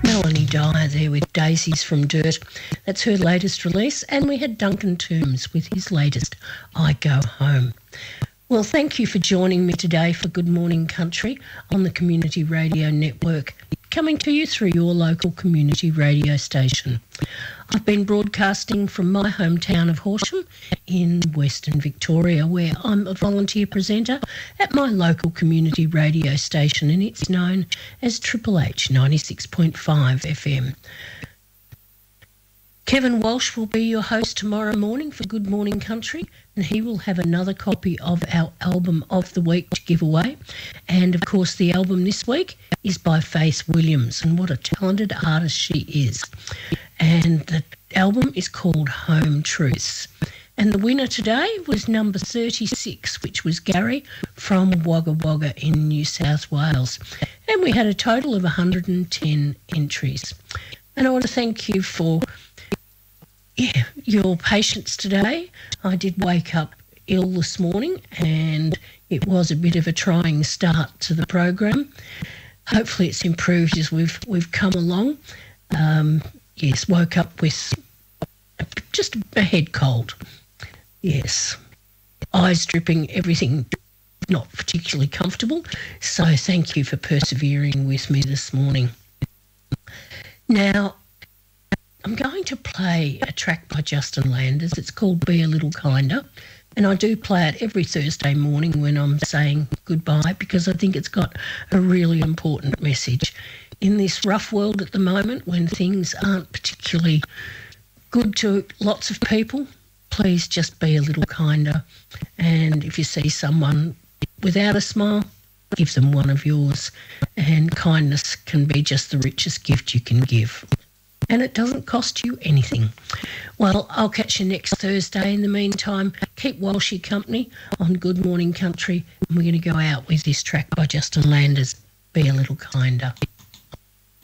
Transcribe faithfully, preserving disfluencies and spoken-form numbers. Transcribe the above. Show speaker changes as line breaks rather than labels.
Melanie Dyer there with Daisies from Dirt. That's her latest release. And we had Duncan Toombs with his latest, I Go Home. Well, thank you for joining me today for Good Morning Country on the Community Radio Network, coming to you through your local community radio station. I've been broadcasting from my hometown of Horsham in Western Victoria, where I'm a volunteer presenter at my local community radio station, and it's known as Triple H ninety-six point five F M. Kevin Walsh will be your host tomorrow morning for Good Morning Country, and he will have another copy of our album of the week to give away. And, of course, the album this week is by Faith Williams, and what a talented artist she is. And the album is called Home Truths. And the winner today was number thirty-six, which was Gary from Wagga Wagga in New South Wales. And we had a total of one hundred ten entries. And I want to thank you for yeah, your patience today. I did wake up ill this morning and it was a bit of a trying start to the program. Hopefully it's improved as we've we've come along. Um, yes, woke up with just a head cold. Yes, eyes dripping, everything not particularly comfortable. So thank you for persevering with me this morning. Now, I'm going to play a track by Justin Landers. It's called Be a Little Kinder, and I do play it every Thursday morning when I'm saying goodbye, because I think it's got a really important message. In this rough world at the moment, when things aren't particularly good to lots of people, please just be a little kinder. And if you see someone without a smile, give them one of yours. And kindness can be just the richest gift you can give. And it doesn't cost you anything. Well, I'll catch you next Thursday. In the meantime, keep Walshy company on Good Morning Country. And we're going to go out with this track by Justin Landers, Be a Little Kinder.